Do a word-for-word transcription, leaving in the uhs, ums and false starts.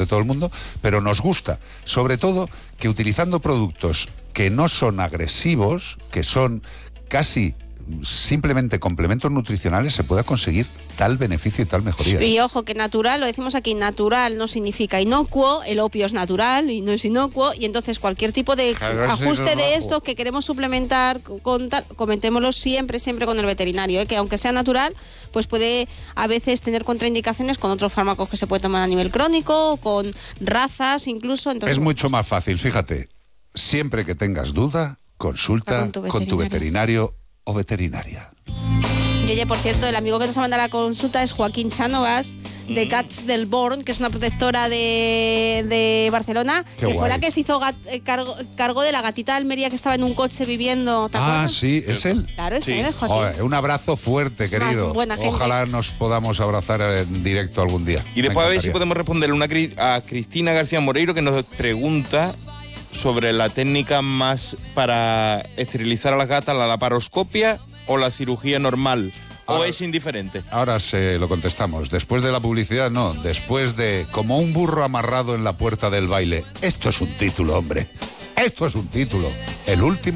de todo el mundo, pero nos gusta, sobre todo, que utilizando productos que no son agresivos, que son casi simplemente complementos nutricionales, se pueda conseguir tal beneficio y tal mejoría. Y ojo, que natural, lo decimos aquí, natural no significa inocuo, el opio es natural y no es inocuo, y entonces cualquier tipo de ajuste de esto que queremos suplementar con tal, comentémoslo siempre, siempre con el veterinario, ¿eh? Que aunque sea natural, pues puede a veces tener contraindicaciones con otros fármacos que se puede tomar a nivel crónico, con razas incluso. Entonces, es mucho más fácil, fíjate, siempre que tengas duda, consulta con tu veterinario, con tu veterinario o veterinaria. Y oye, por cierto, el amigo que nos ha mandado la consulta es Joaquín Chánovas, de Cats del Born, que es una protectora de, de Barcelona, Qué que guay. fue la que se hizo gat, cargo, cargo de la gatita de Almería que estaba en un coche viviendo. ¿Te ah, acuerdas? sí, ¿es él? Claro, es sí. él, Joaquín. Joder, un abrazo fuerte, es querido. Buena gente. Ojalá nos podamos abrazar en directo algún día. Y después a ver si podemos responderle una a Cristina García Moreiro, que nos pregunta sobre la técnica más para esterilizar a las gatas, la laparoscopia o la cirugía normal. Ahora, ¿O es indiferente? Ahora se lo contestamos. Después de la publicidad, no. Después de como un burro amarrado en la puerta del baile. Esto es un título, hombre. Esto es un título. El último.